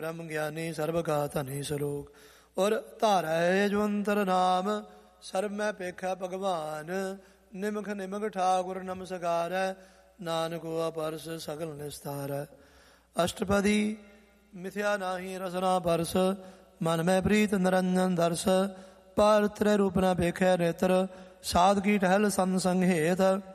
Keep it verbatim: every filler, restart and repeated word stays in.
ब्रह्म ज्ञानी सर्व का धनी सलोक। और धारै जवंतर नाम सर्व मैं पेखा भगवान। निमख निमख ठाकुर नमस्कार नानक हुआ परस सगल निस्तार। अष्टपदी मिथ्या नाही रसना परस मन में प्रीत निरंजन दर्श। पर त्रय रूप न पेखै नेत्र साध की टहल संग संग हेत।